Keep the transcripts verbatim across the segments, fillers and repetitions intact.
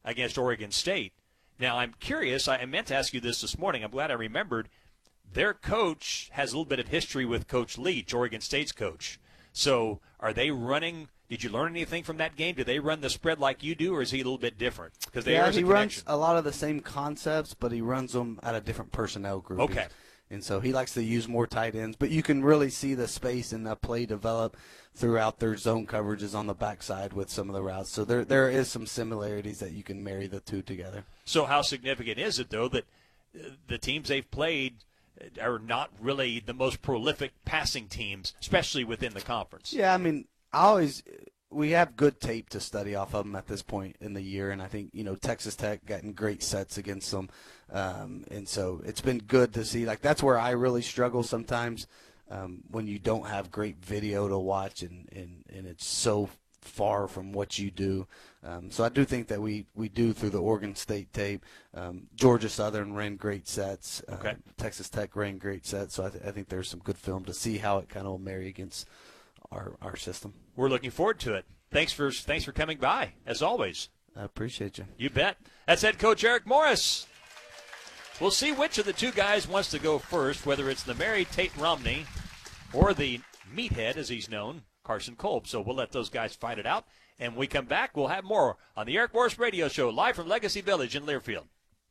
against Oregon State. Now, I'm curious. I meant to ask you this this morning. I'm glad I remembered. Their coach has a little bit of history with Coach Leach, Oregon State's coach. So are they running – did you learn anything from that game? Do they run the spread like you do, or is he a little bit different? Because Yeah, he runs a lot of the same concepts, but he runs them at a different personnel group. Okay. And so he likes to use more tight ends. But you can really see the space and the play develop throughout their zone coverages on the backside with some of the routes. So there there is some similarities that you can marry the two together. So how significant is it, though, that the teams they've played are not really the most prolific passing teams, especially within the conference? Yeah, I mean, I always we have good tape to study off of them at this point in the year, and I think, you know, Texas Tech gotten great sets against them, um, and so it's been good to see. Like, that's where I really struggle sometimes um, when you don't have great video to watch, and, and, and it's so far from what you do. Um, so I do think that we, we do through the Oregon State tape. Um, Georgia Southern ran great sets. Okay. Uh, Texas Tech ran great sets, so I, th- I think there's some good film to see how it kind of will marry against our our system. We're looking forward to it. Thanks for thanks for coming by, as always. I appreciate you. You bet. That's head coach Eric Morris. We'll see which of the two guys wants to go first, whether it's the Mary Tate Romney or the meathead, as he's known, Carson Kolb. So we'll let those guys fight it out. And when we come back, we'll have more on the Eric Morris Radio Show, live from Legacy Village in Learfield.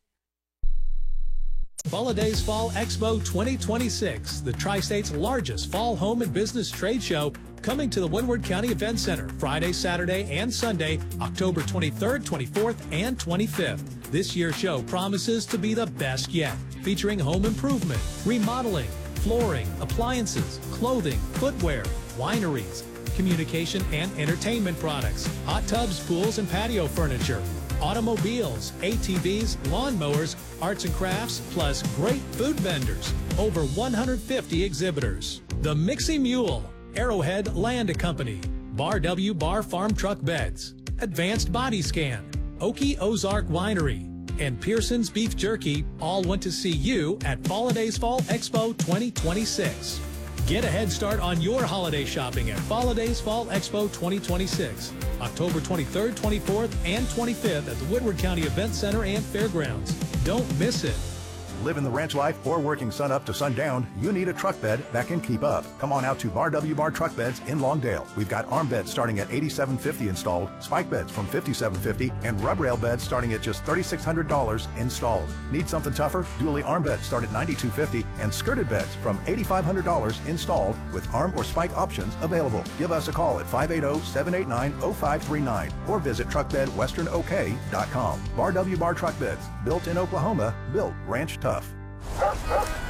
Holidays Fall Expo twenty twenty-six, the Tri-State's largest fall home and business trade show, coming to the Windward County Event Center Friday, Saturday, and Sunday, October twenty-third, twenty-fourth, and twenty-fifth. This year's show promises to be the best yet, featuring home improvement, remodeling, flooring, appliances, clothing, footwear, wineries, communication and entertainment products, hot tubs, pools, and patio furniture, automobiles, A T Vs, lawnmowers, arts and crafts, plus great food vendors. Over one hundred fifty exhibitors. The Mixie Mule, Arrowhead Land Company, Bar W Bar Farm Truck Beds, Advanced Body Scan, Okie Ozark Winery, and Pearson's Beef Jerky all want to see you at Holidays Fall Expo twenty twenty-six. Get a head start on your holiday shopping at Holidays Fall Expo twenty twenty-six, October twenty-third, twenty-fourth, and twenty-fifth at the Woodward County Event Center and Fairgrounds. Don't miss it. Living the ranch life or working sun up to sundown, you need a truck bed that can keep up. Come on out to Bar W Bar Truck Beds in Longdale. We've got arm beds starting at eighty-seven fifty installed, spike beds from fifty-seven fifty, and rub rail beds starting at just thirty-six hundred dollars installed. Need something tougher? Dually arm beds start at ninety-two fifty, and skirted beds from eighty-five hundred dollars installed with arm or spike options available. Give us a call at five eight zero, seven eight nine, zero five three nine or visit truck bed western o k dot com. Bar W Bar Truck Beds, built in Oklahoma, built ranch tough.